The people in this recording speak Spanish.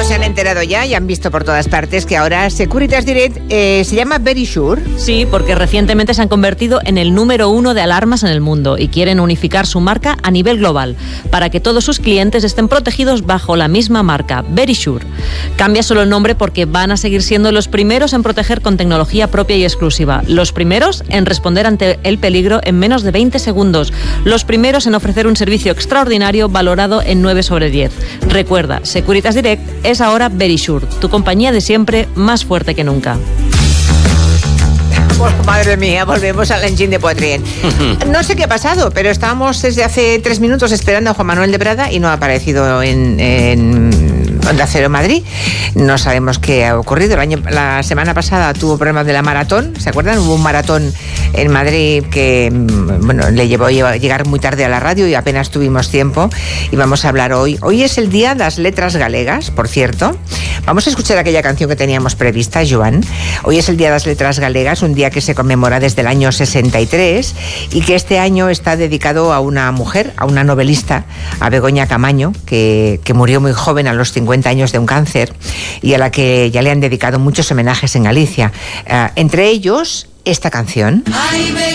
Todos se han enterado ya y han visto por todas partes que ahora Securitas Direct se llama Verisure. Sí, porque recientemente se han convertido en el número 1 de alarmas en el mundo y quieren unificar su marca a nivel global para que todos sus clientes estén protegidos bajo la misma marca, Verisure. Cambia solo el nombre porque van a seguir siendo los primeros en proteger con tecnología propia y exclusiva, los primeros en responder ante el peligro en menos de 20 segundos, los primeros en ofrecer un servicio extraordinario valorado en 9 sobre 10. Recuerda, Securitas Direct es ahora Verisure, tu compañía de siempre más fuerte que nunca. Oh, madre mía, volvemos al engine de Poitrien. No sé qué ha pasado, pero estábamos desde hace 3 minutos esperando a Juan Manuel de Prada y no ha aparecido en Onda Cero Madrid. No sabemos qué ha ocurrido. La semana pasada tuvo problemas de la maratón, ¿se acuerdan? Hubo un maratón en Madrid que le llevó a llegar muy tarde a la radio y apenas tuvimos tiempo. Y vamos a hablar hoy. Hoy es el Día das Letras Galegas, por cierto. Vamos a escuchar aquella canción que teníamos prevista, Joan. Hoy es el Día das Letras Galegas, un día que se conmemora desde el año 63 y que este año está dedicado a una mujer, a una novelista, a Begoña Camaño, que murió muy joven a los 50 años de un cáncer y a la que ya le han dedicado muchos homenajes en Galicia. Entre ellos, esta canción.